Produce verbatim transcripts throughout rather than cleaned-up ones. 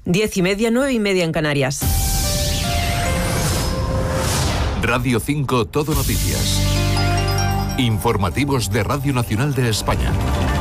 Diez y media, nueve y media en Canarias. Radio cinco Todo Noticias. Informativos de Radio Nacional de España.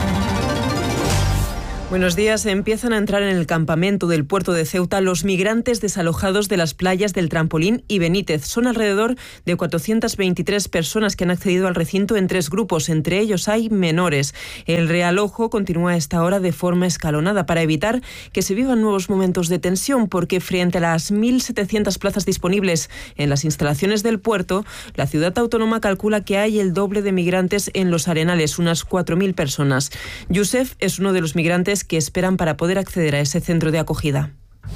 Buenos días. Empiezan a entrar en el campamento del puerto de Ceuta los migrantes desalojados de las playas del Trampolín y Benítez. Son alrededor de cuatrocientas veintitrés personas que han accedido al recinto en tres grupos. Entre ellos hay menores. El realojo continúa a esta hora de forma escalonada para evitar que se vivan nuevos momentos de tensión, porque frente a las mil setecientas plazas disponibles en las instalaciones del puerto, la ciudad autónoma calcula que hay el doble de migrantes en los Arenales, unas cuatro mil personas. Youssef es uno de los migrantes que esperan para poder acceder a ese centro de acogida.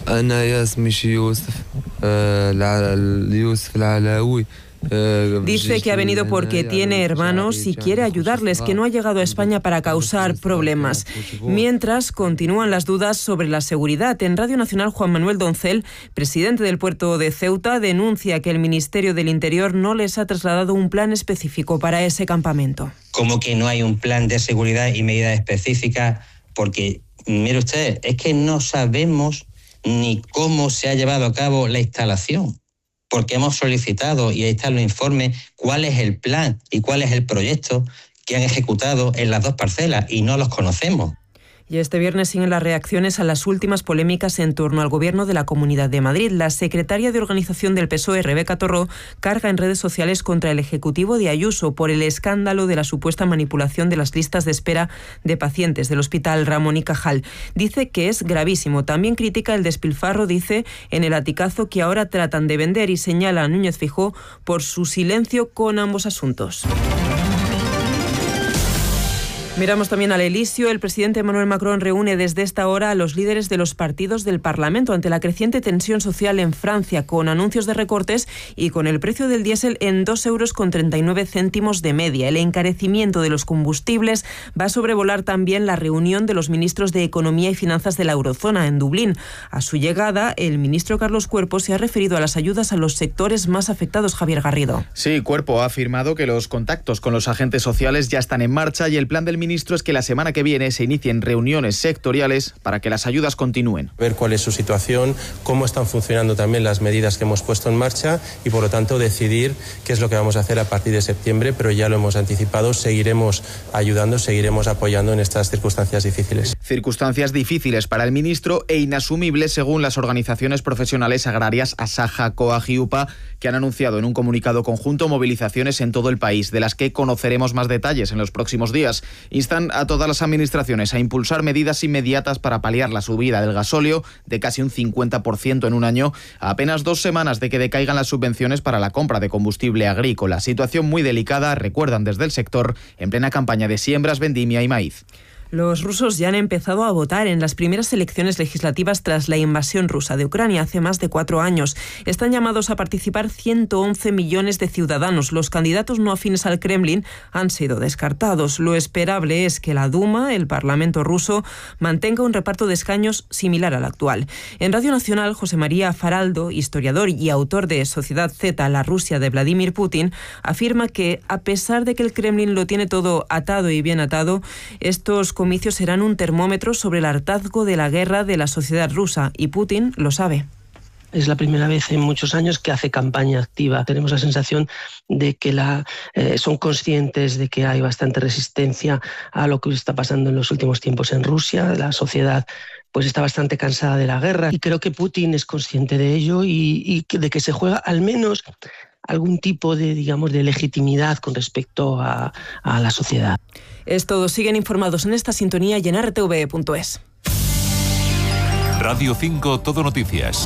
Dice que ha venido porque tiene hermanos y quiere ayudarles, que no ha llegado a España para causar problemas. Mientras, continúan las dudas sobre la seguridad. En Radio Nacional, Juan Manuel Doncel, presidente del puerto de Ceuta, denuncia que el Ministerio del Interior no les ha trasladado un plan específico para ese campamento. ¿Cómo que no hay un plan de seguridad y medidas específicas? Porque, mire usted, es que no sabemos ni cómo se ha llevado a cabo la instalación, porque hemos solicitado, y ahí están los informes, cuál es el plan y cuál es el proyecto que han ejecutado en las dos parcelas, y no los conocemos. Y este viernes siguen las reacciones a las últimas polémicas en torno al gobierno de la Comunidad de Madrid. La secretaria de Organización del P S O E, Rebeca Torró, carga en redes sociales contra el Ejecutivo de Ayuso por el escándalo de la supuesta manipulación de las listas de espera de pacientes del Hospital Ramón y Cajal. Dice que es gravísimo. También critica el despilfarro, dice, en el aticazo que ahora tratan de vender, y señala a Núñez Feijóo por su silencio con ambos asuntos. Miramos también al Elíseo. El presidente Emmanuel Macron reúne desde esta hora a los líderes de los partidos del Parlamento ante la creciente tensión social en Francia, con anuncios de recortes y con el precio del diésel en dos euros con treinta y nueve céntimos de media. El encarecimiento de los combustibles va a sobrevolar también la reunión de los ministros de Economía y Finanzas de la Eurozona en Dublín. A su llegada, el ministro Carlos Cuerpo se ha referido a las ayudas a los sectores más afectados. Javier Garrido. Sí, Cuerpo ha afirmado que los contactos con los agentes sociales ya están en marcha, y el plan del ministro es que la semana que viene se inicien reuniones sectoriales para que las ayudas continúen. Ver cuál es su situación, cómo están funcionando también las medidas que hemos puesto en marcha, y por lo tanto decidir qué es lo que vamos a hacer a partir de septiembre, pero ya lo hemos anticipado, seguiremos ayudando, seguiremos apoyando en estas circunstancias difíciles. Circunstancias difíciles para el ministro e inasumibles según las organizaciones profesionales agrarias Asaja, COAG y UPA, que han anunciado en un comunicado conjunto movilizaciones en todo el país, de las que conoceremos más detalles en los próximos días. Instan a todas las administraciones a impulsar medidas inmediatas para paliar la subida del gasóleo de casi un cincuenta por ciento en un año, a apenas dos semanas de que decaigan las subvenciones para la compra de combustible agrícola. Situación muy delicada, recuerdan desde el sector, en plena campaña de siembras, vendimia y maíz. Los rusos ya han empezado a votar en las primeras elecciones legislativas tras la invasión rusa de Ucrania hace más de cuatro años. Están llamados a participar ciento once millones de ciudadanos. Los candidatos no afines al Kremlin han sido descartados. Lo esperable es que la Duma, el Parlamento ruso, mantenga un reparto de escaños similar al actual. En Radio Nacional, José María Faraldo, historiador y autor de Sociedad Z, la Rusia de Vladimir Putin, afirma que, a pesar de que el Kremlin lo tiene todo atado y bien atado, estos comicios serán un termómetro sobre el hartazgo de la guerra de la sociedad rusa, y Putin lo sabe. Es la primera vez en muchos años que hace campaña activa. Tenemos la sensación de que la, eh, son conscientes de que hay bastante resistencia a lo que está pasando en los últimos tiempos en Rusia. La sociedad pues está bastante cansada de la guerra, y creo que Putin es consciente de ello y, y de que se juega al menos algún tipo de, digamos, de legitimidad con respecto a, a la sociedad. Es todo. Siguen informados en esta sintonía y en R T V punto es. Radio cinco Todo Noticias.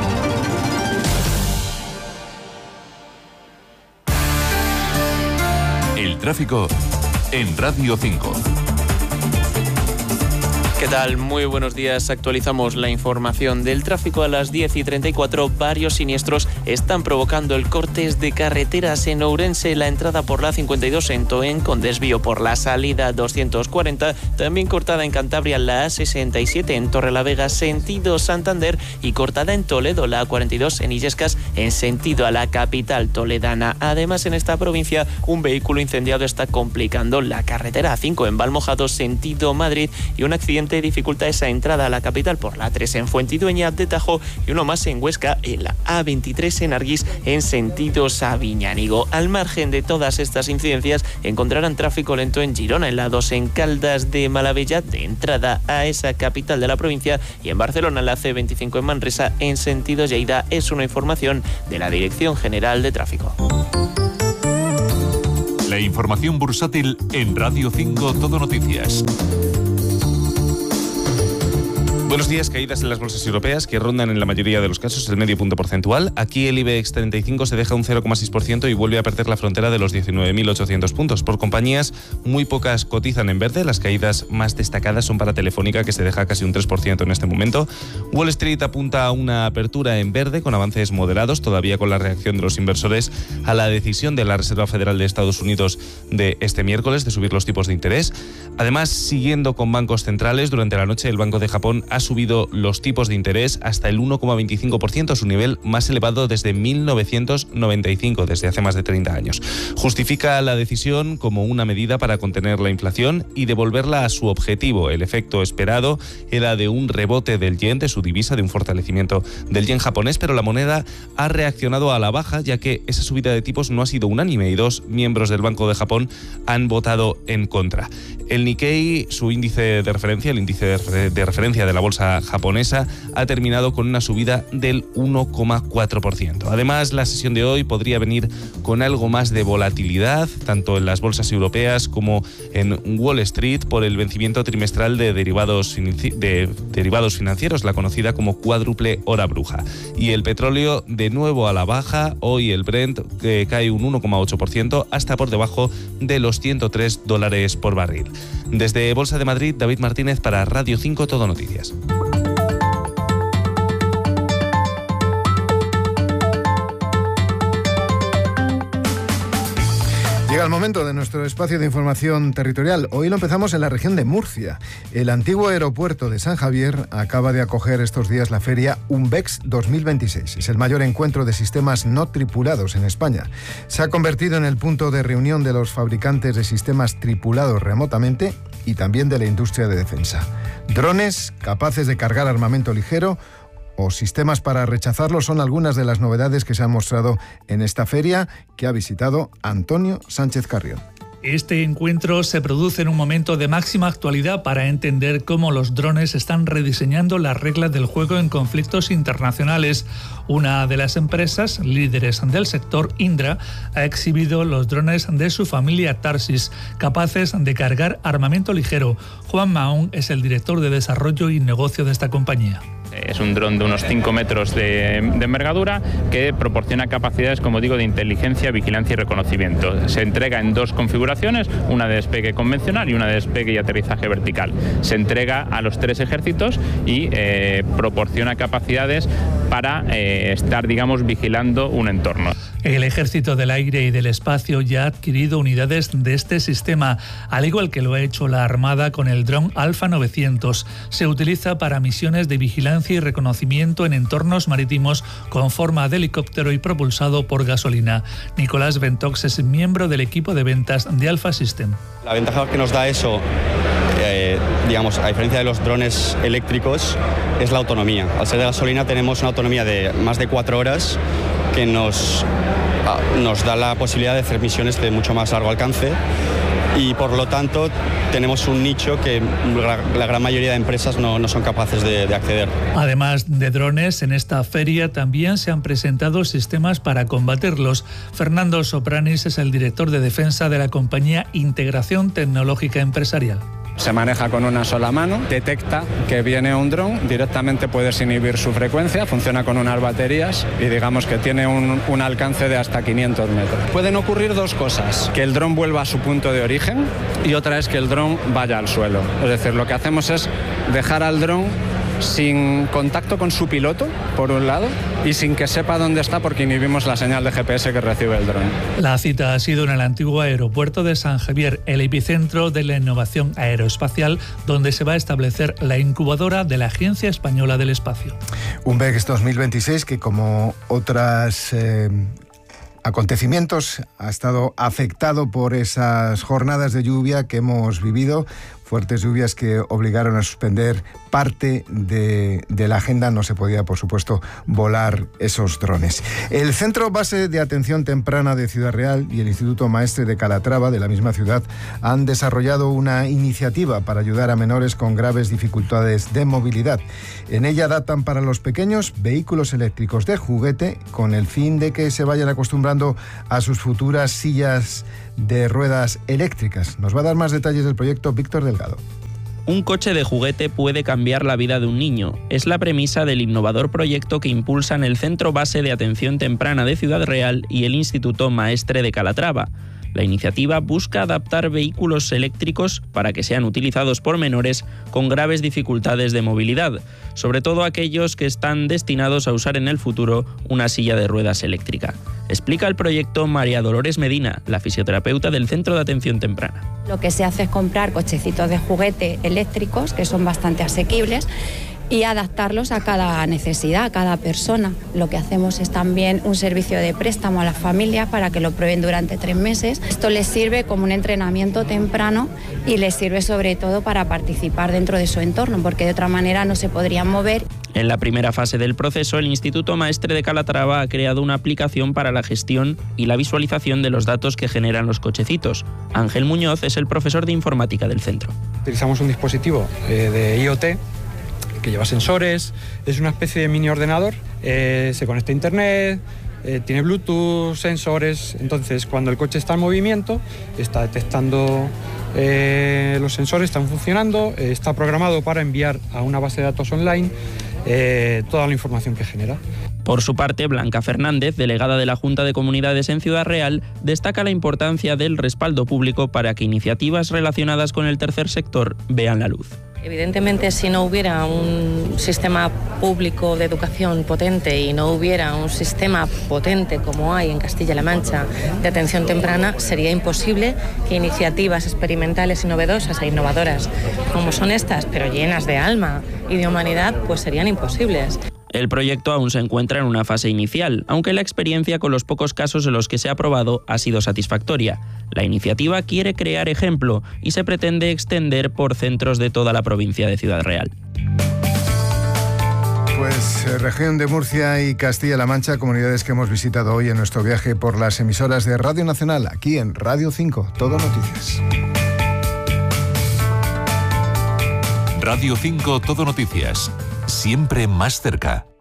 El tráfico en Radio cinco. ¿Qué tal? Muy buenos días. Actualizamos la información del tráfico a las diez y treinta y cuatro. Varios siniestros están provocando el cortes de carreteras en Ourense, la entrada por la cincuenta y dos en Toen, con desvío por la salida doscientos cuarenta. También cortada en Cantabria la A sesenta y siete en Torrelavega, sentido Santander, y cortada en Toledo la A cuarenta y dos en Illescas, en sentido a la capital toledana. Además, en esta provincia, un vehículo incendiado está complicando la carretera A cinco en Valmojado, sentido Madrid, y un accidente accidente dificulta esa entrada a la capital por la A tres en Fuentidueña de Tajo y uno más en Huesca en la A veintitrés en Arguís en sentido Sabiñánigo. Al margen de todas estas incidencias encontrarán tráfico lento en Girona, en la dos en Caldas de Malavella de entrada a esa capital de la provincia y en Barcelona en la C veinticinco en Manresa en sentido Lleida. Es una información de la Dirección General de Tráfico. La información bursátil en Radio cinco Todo Noticias. Buenos días. Caídas en las bolsas europeas que rondan en la mayoría de los casos el medio punto porcentual. Aquí el IBEX treinta y cinco se deja un cero coma seis por ciento y vuelve a perder la frontera de los diecinueve mil ochocientos puntos. Por compañías, muy pocas cotizan en verde. Las caídas más destacadas son para Telefónica, que se deja casi un tres por ciento en este momento. Wall Street apunta a una apertura en verde con avances moderados, todavía con la reacción de los inversores a la decisión de la Reserva Federal de Estados Unidos de este miércoles de subir los tipos de interés. Además, siguiendo con bancos centrales, durante la noche el Banco de Japón ha subido los tipos de interés hasta el uno coma veinticinco por ciento, su nivel más elevado desde mil novecientos noventa y cinco, desde hace más de treinta años. Justifica la decisión como una medida para contener la inflación y devolverla a su objetivo. El efecto esperado era de un rebote del yen, de su divisa, de un fortalecimiento del yen japonés, pero la moneda ha reaccionado a la baja, ya que esa subida de tipos no ha sido unánime y dos miembros del Banco de Japón han votado en contra. El Nikkei, su índice de referencia, el índice de referencia de la bolsa japonesa, ha terminado con una subida del uno coma cuatro por ciento. Además, la sesión de hoy podría venir con algo más de volatilidad, tanto en las bolsas europeas como en Wall Street, por el vencimiento trimestral de derivados, de derivados financieros, la conocida como cuádruple hora bruja. Y el petróleo de nuevo a la baja. Hoy el Brent eh, cae un uno coma ocho por ciento hasta por debajo de los ciento tres dólares por barril. Desde Bolsa de Madrid, David Martínez para Radio cinco Todo Noticias. Llega el momento de nuestro espacio de información territorial. Hoy lo empezamos en la región de Murcia. El antiguo aeropuerto de San Javier acaba de acoger estos días la feria UNBEX dos mil veintiséis. Es el mayor encuentro de sistemas no tripulados en España. Se ha convertido en el punto de reunión de los fabricantes de sistemas tripulados remotamente y también de la industria de defensa. Drones capaces de cargar armamento ligero o sistemas para rechazarlo son algunas de las novedades que se han mostrado en esta feria que ha visitado Antonio Sánchez Carrión. Este encuentro se produce en un momento de máxima actualidad para entender cómo los drones están rediseñando las reglas del juego en conflictos internacionales. Una de las empresas líderes del sector, Indra, ha exhibido los drones de su familia Tarsis, capaces de cargar armamento ligero. Juan Mahón es el director de desarrollo y negocio de esta compañía. Es un dron de unos cinco metros de, de envergadura que proporciona capacidades, como digo, de inteligencia, vigilancia y reconocimiento. Se entrega en dos configuraciones, una de despegue convencional y una de despegue y aterrizaje vertical. Se entrega a los tres ejércitos y eh, proporciona capacidades para eh, estar, digamos, vigilando un entorno. El Ejército del Aire y del Espacio ya ha adquirido unidades de este sistema, al igual que lo ha hecho la Armada con el dron Alfa novecientos. Se utiliza para misiones de vigilancia y reconocimiento en entornos marítimos con forma de helicóptero y propulsado por gasolina. Nicolás Ventox es miembro del equipo de ventas de Alfa System. La ventaja que nos da eso, eh, digamos, a diferencia de los drones eléctricos, es la autonomía. Al ser de gasolina tenemos una autonomía de más de cuatro horas que nos, nos da la posibilidad de hacer misiones de mucho más largo alcance y por lo tanto tenemos un nicho que la, la gran mayoría de empresas no, no son capaces de, de acceder. Además de drones, en esta feria también se han presentado sistemas para combatirlos. Fernando Sopranis es el director de defensa de la compañía Integración Tecnológica Empresarial. Se maneja con una sola mano, detecta que viene un dron, directamente puedes inhibir su frecuencia, funciona con unas baterías y digamos que tiene un, un alcance de hasta quinientos metros. Pueden ocurrir dos cosas, que el dron vuelva a su punto de origen y otra es que el dron vaya al suelo. Es decir, lo que hacemos es dejar al dron sin contacto con su piloto, por un lado, y sin que sepa dónde está porque inhibimos la señal de G P S que recibe el dron. La cita ha sido en el antiguo aeropuerto de San Javier, el epicentro de la innovación aeroespacial, donde se va a establecer la incubadora de la Agencia Española del Espacio. UNBEX dos mil veintiséis que, como otras eh, acontecimientos, ha estado afectado por esas jornadas de lluvia que hemos vivido. fuertes lluvias que obligaron a suspender parte de, de la agenda. No se podía, por supuesto, volar esos drones. El Centro Base de Atención Temprana de Ciudad Real y el Instituto Maestre de Calatrava, de la misma ciudad, han desarrollado una iniciativa para ayudar a menores con graves dificultades de movilidad. En ella adaptan para los pequeños vehículos eléctricos de juguete con el fin de que se vayan acostumbrando a sus futuras sillas de ruedas eléctricas. Nos va a dar más detalles del proyecto Víctor Delgado. Un coche de juguete puede cambiar la vida de un niño. Es la premisa del innovador proyecto que impulsan el Centro Base de Atención Temprana de Ciudad Real y el Instituto Maestre de Calatrava. La iniciativa busca adaptar vehículos eléctricos para que sean utilizados por menores con graves dificultades de movilidad, sobre todo aquellos que están destinados a usar en el futuro una silla de ruedas eléctrica. Explica el proyecto María Dolores Medina, la fisioterapeuta del Centro de Atención Temprana. Lo que se hace es comprar cochecitos de juguete eléctricos, que son bastante asequibles, y adaptarlos a cada necesidad, a cada persona. Lo que hacemos es también un servicio de préstamo a las familias para que lo prueben durante tres meses. Esto les sirve como un entrenamiento temprano y les sirve sobre todo para participar dentro de su entorno, porque de otra manera no se podrían mover. En la primera fase del proceso, el Instituto Maestre de Calatrava ha creado una aplicación para la gestión y la visualización de los datos que generan los cochecitos. Ángel Muñoz es el profesor de informática del centro. Utilizamos un dispositivo eh, de I O T que lleva sensores, es una especie de mini ordenador, eh, se conecta a internet, eh, tiene Bluetooth, sensores. Entonces, cuando el coche está en movimiento, está detectando eh, los sensores, están funcionando, eh, está programado para enviar a una base de datos online eh, toda la información que genera. Por su parte, Blanca Fernández, delegada de la Junta de Comunidades en Ciudad Real, destaca la importancia del respaldo público para que iniciativas relacionadas con el tercer sector vean la luz. Evidentemente, si no hubiera un sistema público de educación potente y no hubiera un sistema potente como hay en Castilla-La Mancha de atención temprana, sería imposible que iniciativas experimentales y novedosas e innovadoras como son estas, pero llenas de alma y de humanidad, pues serían imposibles. El proyecto aún se encuentra en una fase inicial, aunque la experiencia con los pocos casos en los que se ha probado ha sido satisfactoria. La iniciativa quiere crear ejemplo y se pretende extender por centros de toda la provincia de Ciudad Real. Pues eh, región de Murcia y Castilla-La Mancha, comunidades que hemos visitado hoy en nuestro viaje por las emisoras de Radio Nacional, aquí en Radio cinco, Todo Noticias. Radio cinco, Todo Noticias. Siempre más cerca.